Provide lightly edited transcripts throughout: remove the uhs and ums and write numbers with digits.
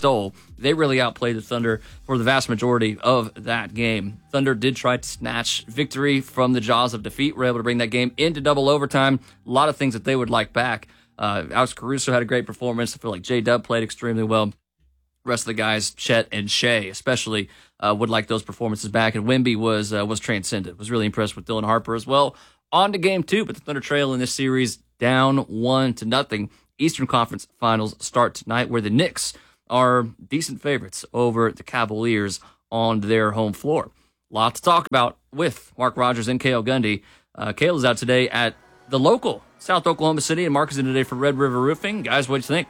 stole. They really outplayed the Thunder for the vast majority of that game. Thunder did try to snatch victory from the jaws of defeat. Were able to bring that game into double overtime. A lot of things that they would like back. Alex Caruso had a great performance. I feel like J-Dub played extremely well. The rest of the guys, Chet and Shea especially, would like those performances back. And Wemby was transcendent. Was really impressed with Dylan Harper as well. On to game 2, but the Thunder trail in this series down 1-0. Eastern Conference Finals start tonight, where the Knicks are decent favorites over the Cavaliers on their home floor. A lot to talk about with Mark Rogers and Cale Gundy. Cale is out today at the local South Oklahoma City, and Mark is in today for Red River Roofing. Guys, what do you think?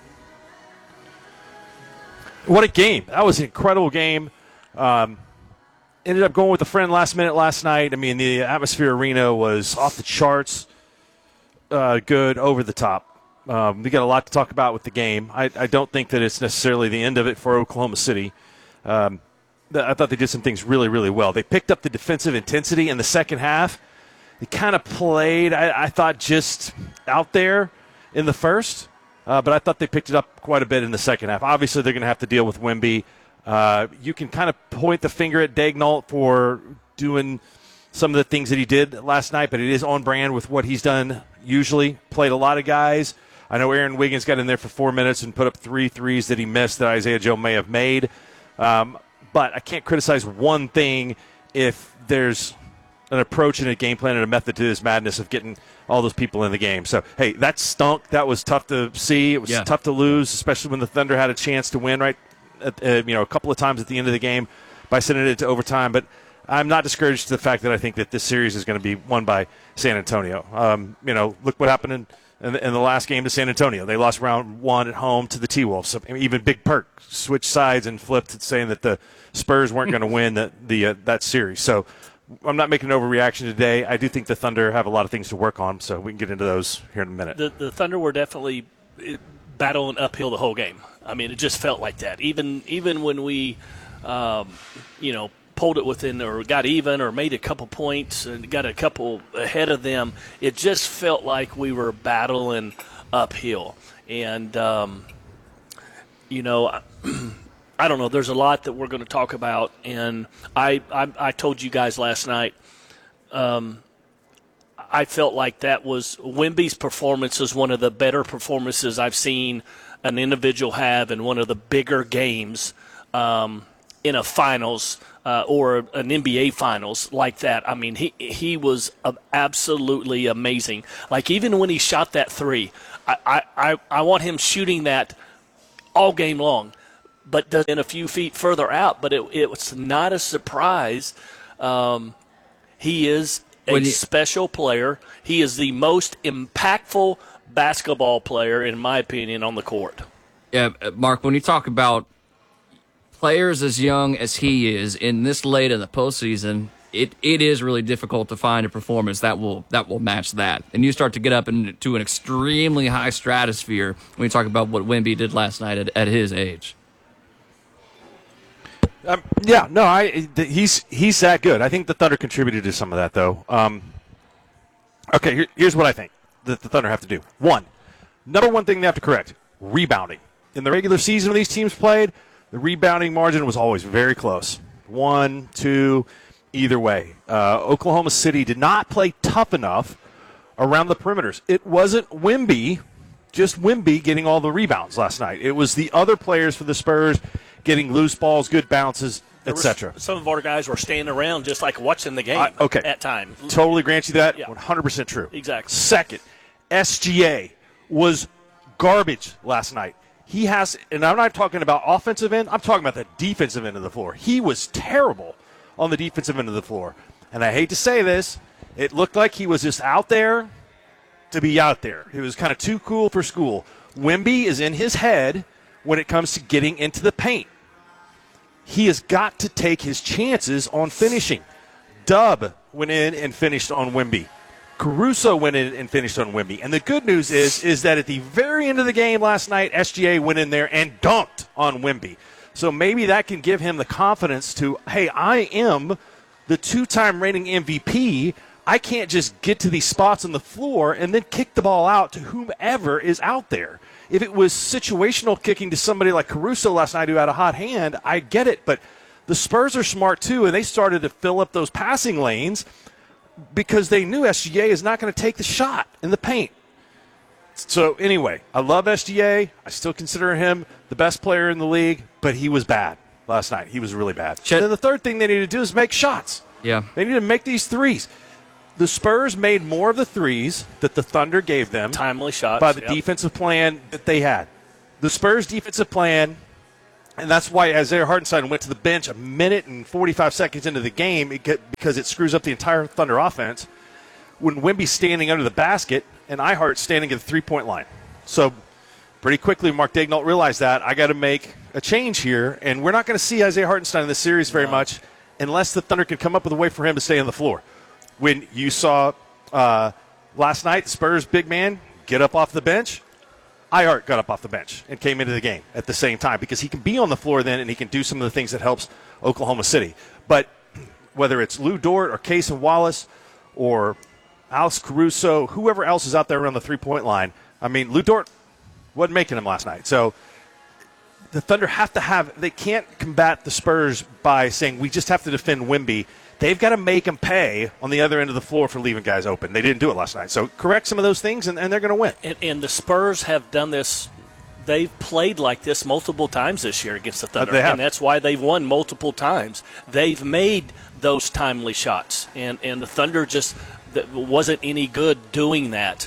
What a game. That was an incredible game. Ended up going with a friend last minute last night. I mean, the atmosphere arena was off the charts, good, over the top. We got a lot to talk about with the game. I don't think that it's necessarily the end of it for Oklahoma City. I thought they did some things really, really well. They picked up the defensive intensity in the second half. They kind of played, I thought, just out there in the first, but I thought they picked it up quite a bit in the second half. Obviously, they're going to have to deal with Wemby. You can kind of point the finger at Daignault for doing some of the things that he did last night, but it is on brand with what he's done usually. Played a lot of guys. I know Aaron Wiggins got in there for 4 minutes and put up 3 threes that he missed that Isaiah Joe may have made. But I can't criticize one thing if there's an approach and a game plan and a method to this madness of getting all those people in the game. So, hey, that stunk. That was tough to see. It was tough to lose, especially when the Thunder had a chance to win a couple of times at the end of the game by sending it to overtime. But I'm not discouraged to the fact that I think that this series is going to be won by San Antonio. Look what happened in the last game to San Antonio. They lost round 1 at home to the T-Wolves. So, even Big Perk switched sides and flipped, saying that the Spurs weren't going to win that series. So I'm not making an overreaction today. I do think the Thunder have a lot of things to work on, so we can get into those here in a minute. The Thunder were definitely battling uphill the whole game. I mean, it just felt like that. Even when we, pulled it within or got even or made a couple points and got a couple ahead of them, it just felt like we were battling uphill. And, I don't know. There's a lot that we're going to talk about, and I told you guys last night I felt like that was Wemby's performance was one of the better performances I've seen an individual have in one of the bigger games in a finals or an NBA finals like that. I mean, he was absolutely amazing. Like, even when he shot that 3, I want him shooting that all game long, but in a few feet further out. But it was not a surprise. He is a special player. He is the most impactful basketball player, in my opinion, on the court. Yeah, Mark, when you talk about players as young as he is in this late in the postseason, it is really difficult to find a performance that will match that. And you start to get up into an extremely high stratosphere when you talk about what Wemby did last night at his age. He's that good. I think the Thunder contributed to some of that, though. Here's what I think that the Thunder have to do. Number one thing they have to correct, rebounding. In the regular season when these teams played, the rebounding margin was always very close. 1, 2, either way. Oklahoma City did not play tough enough around the perimeters. It wasn't just Wemby getting all the rebounds last night. It was the other players for the Spurs getting loose balls, good bounces, etc. Some of our guys were standing around just like watching the game at time. Totally grant you that. Yeah. 100% true. Exactly. Second, SGA was garbage last night. He has, and I'm not talking about offensive end, I'm talking about the defensive end of the floor. He was terrible on the defensive end of the floor. And I hate to say this, it looked like he was just out there to be out there. He was kind of too cool for school. Wemby is in his head when it comes to getting into the paint. He has got to take his chances on finishing. Dub went in and finished on Wemby. Caruso went in and finished on Wemby. And the good news is that at the very end of the game last night, SGA went in there and dunked on Wemby. So maybe that can give him the confidence to, hey, I am the 2-time reigning MVP. I can't just get to these spots on the floor and then kick the ball out to whomever is out there. If it was situational kicking to somebody like Caruso last night who had a hot hand, I get it. But the Spurs are smart too, and they started to fill up those passing lanes because they knew SGA is not going to take the shot in the paint. So anyway, I love SGA. I still consider him the best player in the league, but he was bad last night. He was really bad. And then the third thing they need to do is make shots. Yeah. They need to make these threes. The Spurs made more of the threes that the Thunder gave them. Timely shots. By the defensive plan that they had. The Spurs' defensive plan, and that's why Isaiah Hartenstein went to the bench a minute and 45 seconds into the game because it screws up the entire Thunder offense. When Wemby's standing under the basket and Ihart's standing at the three-point line. So pretty quickly, Mark Daigneault realized that I got to make a change here, and we're not going to see Isaiah Hartenstein in this series very much unless the Thunder can come up with a way for him to stay on the floor. When you saw last night, the Spurs big man get up off the bench, Ihart got up off the bench and came into the game at the same time because he can be on the floor then and he can do some of the things that helps Oklahoma City. But whether it's Lou Dort or Case and Wallace or Alex Caruso, whoever else is out there around the three-point line, I mean, Lou Dort wasn't making them last night. So the Thunder they can't combat the Spurs by saying we just have to defend Wemby. They've got to make them pay on the other end of the floor for leaving guys open. They didn't do it last night. So correct some of those things, and they're going to win. And the Spurs have done this. They've played like this multiple times this year against the Thunder, they have. and that's why they've won multiple times. They've made those timely shots, and the Thunder just wasn't any good doing that.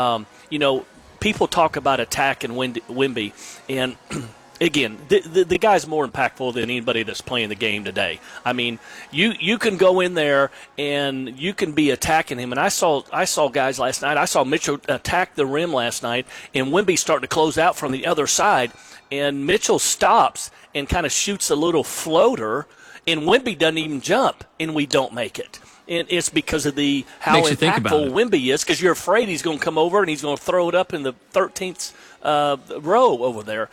People talk about attack and Wemby, and again, the guy's more impactful than anybody that's playing the game today. I mean, you can go in there and you can be attacking him. And I saw guys last night. I saw Mitchell attack the rim last night, and Wemby starting to close out from the other side. And Mitchell stops and kind of shoots a little floater, and Wemby doesn't even jump, and we don't make it. And it's because of how impactful Wemby is, because you're afraid he's going to come over and he's going to throw it up in the 13th row over there.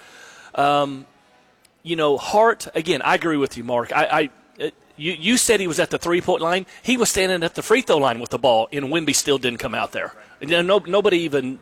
Hart, again, I agree with you, Mark. You said he was at the three-point line. He was standing at the free throw line with the ball, and Wemby still didn't come out there. Nobody even,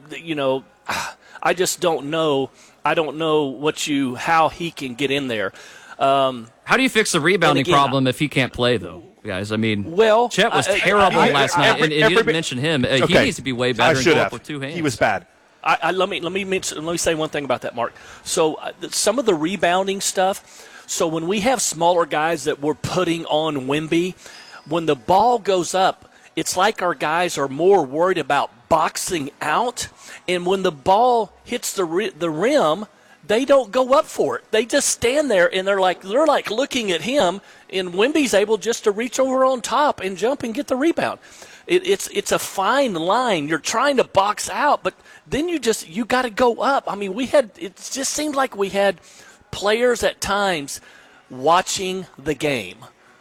I just don't know. I don't know how he can get in there. How do you fix the rebounding problem if he can't play, though, guys? I mean, Chet was terrible last night, and you didn't mention him. He needs to be way better and go up with two hands. He was bad. Let me say one thing about that, Mark. So some of the rebounding stuff. So when we have smaller guys that we're putting on Wemby, when the ball goes up, it's like our guys are more worried about boxing out, and when the ball hits the rim, they don't go up for it. They just stand there and they're like looking at him, and Wemby's able just to reach over on top and jump and get the rebound. It's a fine line. You're trying to box out, but then you got to go up. I mean, it just seemed like we had players at times watching the game,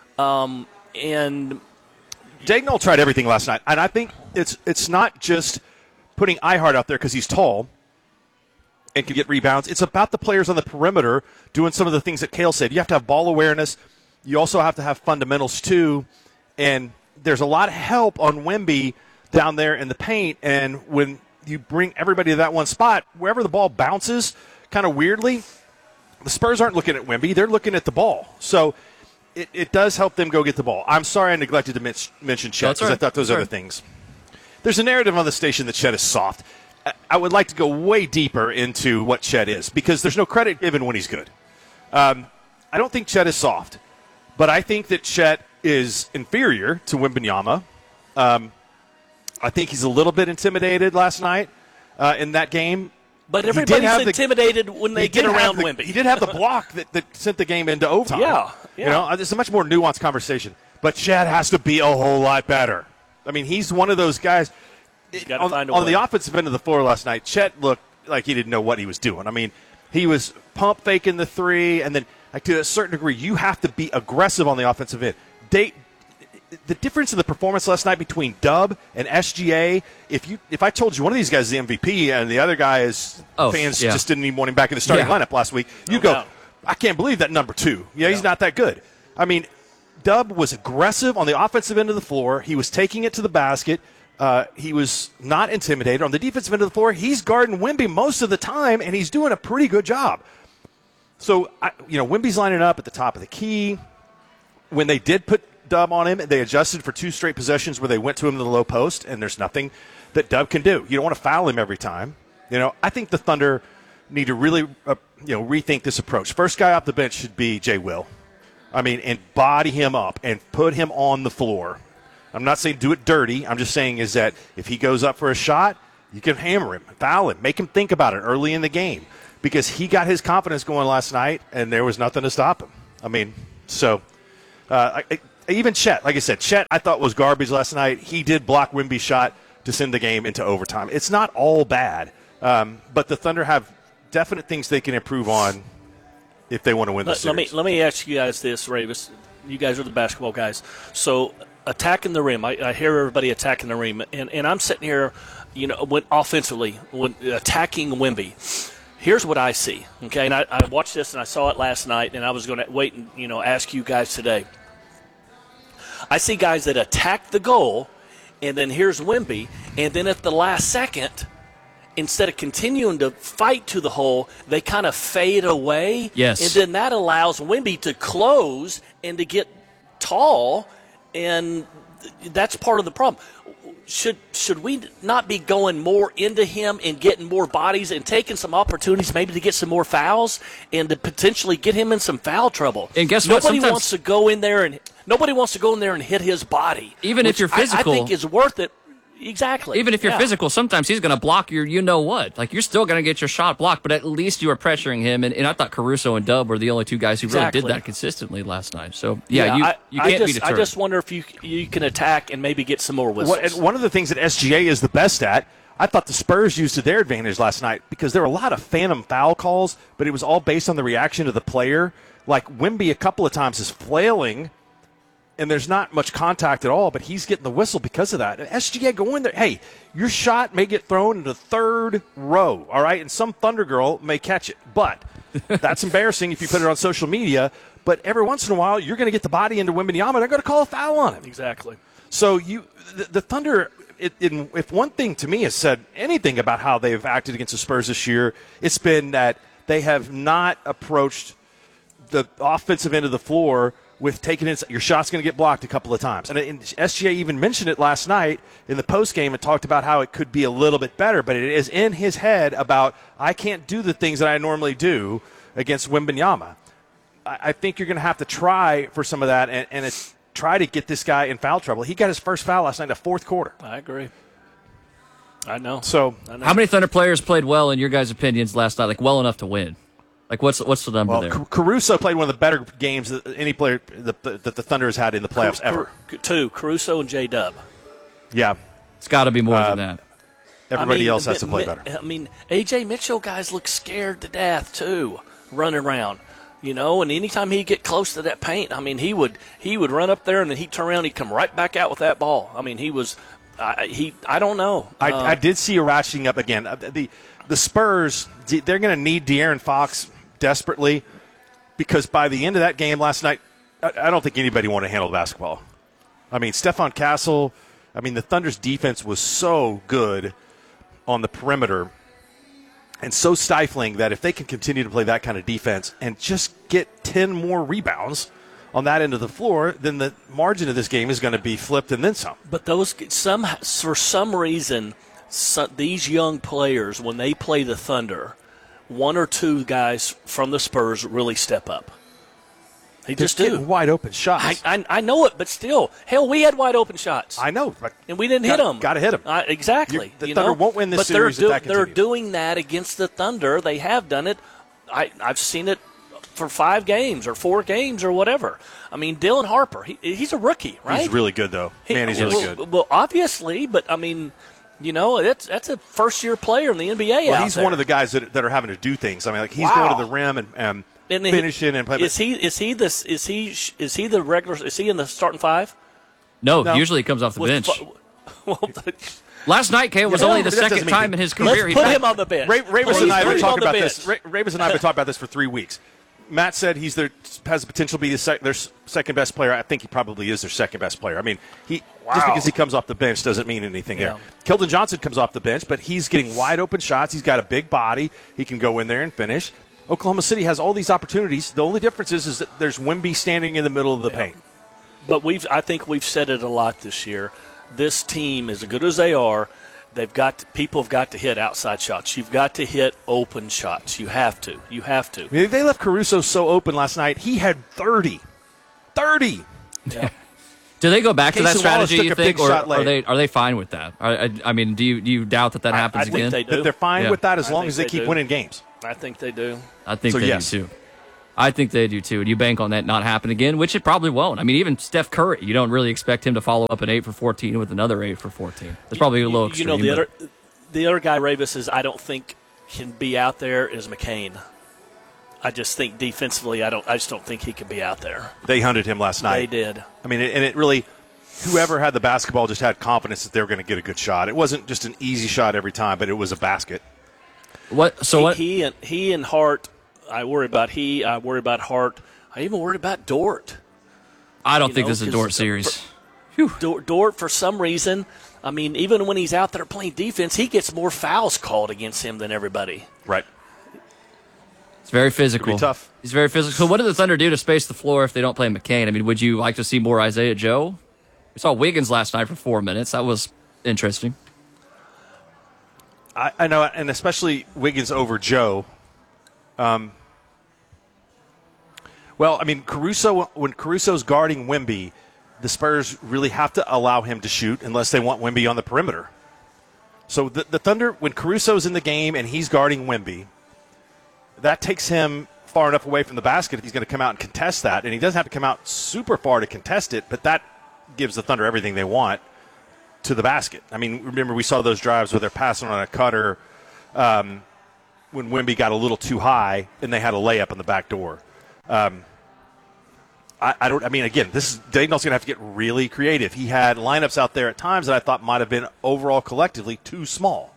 and Daigneault tried everything last night, and I think it's not just putting Ihart out there because he's tall and can get rebounds. It's about the players on the perimeter doing some of the things that Cale said. You have to have ball awareness. You also have to have fundamentals too, and there's a lot of help on Wemby down there in the paint, and when you bring everybody to that one spot, wherever the ball bounces kind of weirdly, the Spurs aren't looking at Wemby. They're looking at the ball. So it does help them go get the ball. I'm sorry I neglected to mention Chet because I thought those other things. There's a narrative on the station that Chet is soft. I would like to go way deeper into what Chet is because there's no credit given when he's good. I don't think Chet is soft, but I think that Chet is inferior to Wembanyama. I think he's a little bit intimidated last night in that game. But everybody's intimidated when they get around Wemby. He did have the block that sent the game into overtime. Yeah. It's a much more nuanced conversation. But Chet has to be a whole lot better. I mean, he's one of those guys. On the offensive end of the floor last night, Chet looked like he didn't know what he was doing. I mean, he was pump faking the three, and then to a certain degree, you have to be aggressive on the offensive end. The difference in the performance last night between Dub and SGA, if I told you one of these guys is the MVP and the other guy is just didn't even want him back in the starting lineup last week, you'd go, I can't believe that number two. He's not that good. I mean, Dub was aggressive on the offensive end of the floor. He was taking it to the basket. He was not intimidated. On the defensive end of the floor, he's guarding Wemby most of the time, and he's doing a pretty good job. So, Wemby's lining up at the top of the key. When they did put Dub on him, they adjusted for 2 straight possessions where they went to him in the low post, and there's nothing that Dub can do. You don't want to foul him every time. I think the Thunder need to really rethink this approach. First guy off the bench should be Jay Will. And body him up and put him on the floor. I'm not saying do it dirty. I'm just saying is that if he goes up for a shot, you can hammer him, foul him, make him think about it early in the game because he got his confidence going last night and there was nothing to stop him. Even Chet, like I said, Chet I thought was garbage last night. He did block Wemby's shot to send the game into overtime. It's not all bad, but the Thunder have definite things they can improve on if they want to win the series. Let me ask you guys this, Ravis. You guys are the basketball guys. So attacking the rim, I hear everybody attacking the rim, and I'm sitting here, when attacking Wemby. Here's what I see, okay? And I watched this and I saw it last night, and I was going to wait and ask you guys today. I see guys that attack the goal, and then here's Wemby, and then at the last second, instead of continuing to fight to the hole, they kind of fade away. Yes. And then that allows Wemby to close and to get tall, and that's part of the problem. Should we not be going more into him and getting more bodies and taking some opportunities maybe to get some more fouls and to potentially get him in some foul trouble? And guess what? Nobody wants to go in there and hit his body. Even if you're physical. I think is worth it. Exactly. Even if you're physical, sometimes he's going to block your you-know-what. Like, you're still going to get your shot blocked, but at least you are pressuring him. And I thought Caruso and Dub were the only 2 guys who really did that consistently last night. So, you can't be deterred. I just wonder if you can attack and maybe get some more whistles. One of the things that SGA is the best at, I thought the Spurs used to their advantage last night because there were a lot of phantom foul calls, but it was all based on the reaction of the player. Like, Wemby a couple of times is flailing, and there's not much contact at all, but he's getting the whistle because of that. And SGA, go in there. Hey, your shot may get thrown into 3rd row, all right? And some Thunder girl may catch it. But that's embarrassing if you put it on social media. But every once in a while, you're going to get the body into Wembanyama. They're going to call a foul on him. Exactly. So the Thunder, if one thing to me has said anything about how they've acted against the Spurs this year, it's been that they have not approached the offensive end of the floor with taking it, your shot's going to get blocked a couple of times. And SGA even mentioned it last night in the postgame and talked about how it could be a little bit better, but it is in his head about, I can't do the things that I normally do against Wembanyama. I think you're going to have to try for some of that and try to get this guy in foul trouble. He got his first foul last night in the 4th quarter. I agree. I know. How many Thunder players played well, in your guys' opinions, last night, like well enough to win? Like, what's the number there? Caruso played one of the better games that any player that the Thunder has had in the playoffs ever. 2, Caruso and J-Dub. Yeah. It's got to be more than that. Everybody else has to play better. A.J. Mitchell guys look scared to death, too, running around. And anytime he'd get close to that paint, he would run up there and then he'd turn around and he'd come right back out with that ball. He was I don't know. I did see a ratcheting up again. The Spurs, they're going to need De'Aaron Fox desperately because by the end of that game last night, I don't think anybody wanted to handle the basketball. Stephon Castle, the Thunder's defense was so good on the perimeter and so stifling that if they can continue to play that kind of defense and just get 10 more rebounds on that end of the floor, then the margin of this game is going to be flipped and then some. But for some reason, these young players, when they play the Thunder, 1 or 2 guys from the Spurs really step up. They just do. Wide open shots. I know it, but still. Hell, we had wide open shots. I know. And we didn't hit them. Got to hit them. Exactly. The Thunder won't win this series if that continues. They're doing that against the Thunder. They have done it. I've seen it for 5 games or 4 games or whatever. Dylan Harper, he's a rookie, right? He's really good, though. He's really good. Well, obviously, but that's a first-year player in the NBA. Well, he's one of the guys that are having to do things. He's going to the rim and finishing and playing. Is he the regular? Is he in the starting 5? No. Usually he comes off the bench. Last night, Kay, was only the second time in his career. Let's put him on the bench. Ravis and I have been talking about this. Ravis and I have been talking about this for 3 weeks. Matt said has the potential to be their second best player. I think he probably is their second best player. I mean, just because he comes off the bench doesn't mean anything there. Keldon Johnson comes off the bench, but he's getting wide open shots. He's got a big body. He can go in there and finish. Oklahoma City has all these opportunities. The only difference is that there's Wemby standing in the middle of the paint. But I think we've said it a lot this year. This team, as good as they are, people have got to hit outside shots. You've got to hit open shots. You have to. I mean, they left Caruso so open last night. He had 30. 30. Yeah. Do they go back to that strategy, you think, or are they fine with that? I mean, do you doubt that happens again? I think they do. They're fine with that as long as they keep winning games. I think they do. I think they do, too. I think they do, too. And you bank on that not happen again, which it probably won't. I mean, even Steph Curry, you don't really expect him to follow up an 8 for 14 with another 8 for 14. That's probably a little extreme. You know, the other guy, Ravis, is I don't think can be out there is McCain. I just think defensively, I just don't think he can be out there. They hunted him last night. They did. I mean, and it really, whoever had the basketball just had confidence that they were going to get a good shot. It wasn't just an easy shot every time, but it was a basket. He and Hart, I worry about I worry about Hart. I even worry about Dort. I don't think this is a Dort series. Dort, for some reason, I mean, even when he's out there playing defense, he gets more fouls called against him than everybody. Right. It's very physical. Tough. He's very physical. So what do the Thunder do to space the floor if they don't play McCain? I mean, would you like to see more Isaiah Joe? We saw Wiggins last night for 4 minutes. That was interesting. I know, and especially Wiggins over Joe. Well, I mean, when Caruso's guarding Wemby, the Spurs really have to allow him to shoot unless they want Wemby on the perimeter. So the Thunder, when Caruso's in the game and he's guarding Wemby, that takes him far enough away from the basket if he's going to come out and contest that. And he doesn't have to come out super far to contest it, but that gives the Thunder everything they want to the basket. I mean, remember we saw those drives where they're passing on a cutter when Wemby got a little too high and they had a layup on the back door. Again, Daigneault's going to have to get really creative. He had lineups out there at times that I thought might have been overall collectively too small.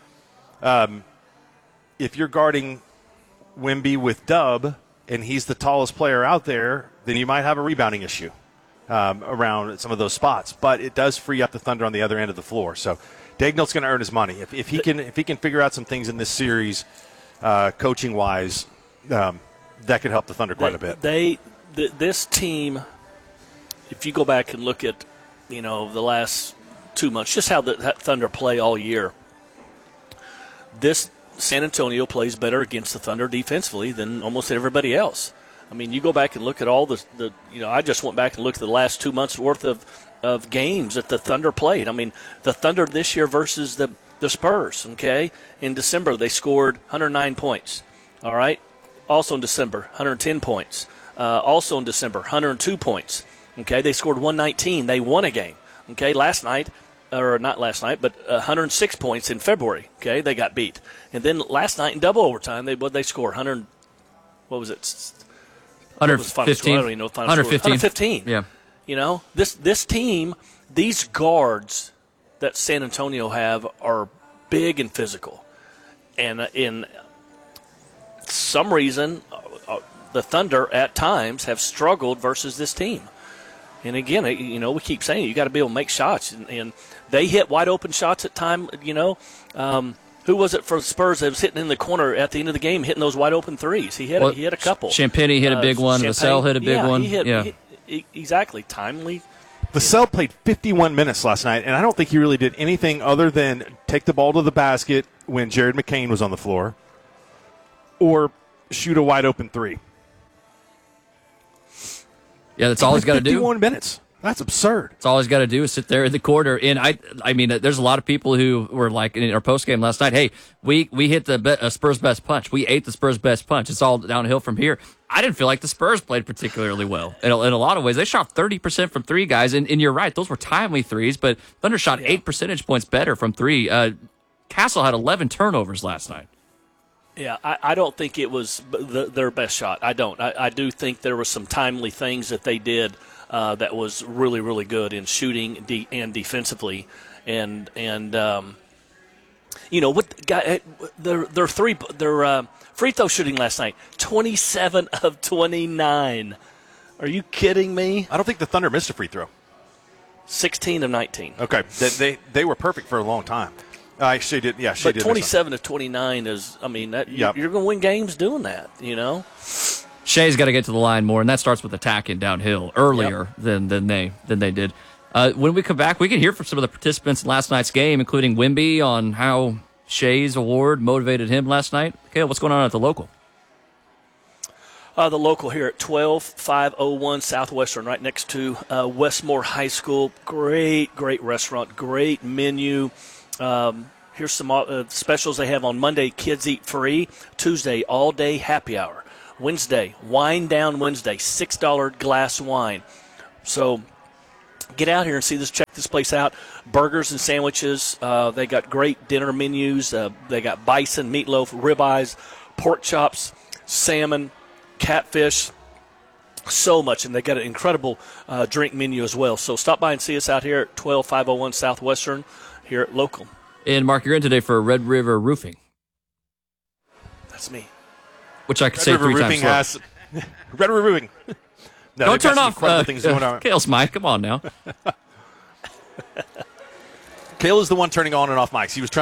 If you're guarding Wemby with Dub and he's the tallest player out there, then you might have a rebounding issue around some of those spots. But it does free up the Thunder on the other end of the floor. So Daigneault's going to earn his money if he can figure out some things in this series, coaching wise. That could help the Thunder quite a bit. This team, if you go back and look at, the last 2 months, just how that Thunder play all year, this San Antonio plays better against the Thunder defensively than almost everybody else. I mean, you go back and look at all I just went back and looked at the last 2 months' worth of games that the Thunder played. I mean, the Thunder this year versus the Spurs, okay? In December, they scored 109 points, all right? Also in December, 110 points. Also in December, 102 points. Okay, they scored 119. They won a game. Okay, last night, or not last night, but 106 points in February. Okay, they got beat. And then last night in double overtime, they score 100. What was it? 115. I don't even know the final 115. 115. Yeah. This team, these guards that San Antonio have are big and physical, and in some reason, the Thunder at times have struggled versus this team. And again, we keep saying you got to be able to make shots, and they hit wide open shots at time. Who was it for the Spurs that was hitting in the corner at the end of the game, hitting those wide open threes? He hit a couple. Champagny hit a big one. Vassell hit a big one. Exactly, timely. Vassell played 51 minutes last night, and I don't think he really did anything other than take the ball to the basket when Jared McCain was on the floor, or shoot a wide open three. Yeah, that's all he's got to do. 51 minutes. That's absurd. That's all he's got to do is sit there in the corner. And I mean, there's a lot of people who were like in our post game last night. Hey, we hit the Spurs' best punch. We ate the Spurs' best punch. It's all downhill from here. I didn't feel like the Spurs played particularly well in a lot of ways. They shot 30% from three, guys, and you're right. Those were timely threes, but Thunder shot 8 percentage points better from three. Castle had 11 turnovers last night. Yeah, I don't think it was their best shot. I don't. I do think there were some timely things that they did that was really, really good in shooting and defensively. And what their Free throw shooting last night, 27 of 29. Are you kidding me? I don't think the Thunder missed a free throw. 16 of 19. Okay, they were perfect for a long time. She did. Yeah, she but did. 27 to 29 is. I mean, you're going to win games doing that. You know. Shea's got to get to the line more, and that starts with attacking downhill earlier than they did. When we come back, we can hear from some of the participants in last night's game, including Wimby, on how Shea's award motivated him last night. Kale, what's going on at the local? The local here at 12501 Southwestern, right next to Westmore High School. Great restaurant, great menu. Here's some specials they have on Monday, kids eat free. Tuesday, all-day happy hour. Wednesday, wine down Wednesday, $6 glass wine. So get out here and check this place out. Burgers and sandwiches. They got great dinner menus. They got bison, meatloaf, ribeyes, pork chops, salmon, catfish, so much. And they got an incredible drink menu as well. So stop by and see us out here at 12501 Southwestern here at local. And Mark, you're in today for Red River Roofing. That's me. Which I could say 3 times. Red River Roofing. No, don't turn off things going on. Kale's mic. Come on now. Kale is the one turning on and off mics. He was trying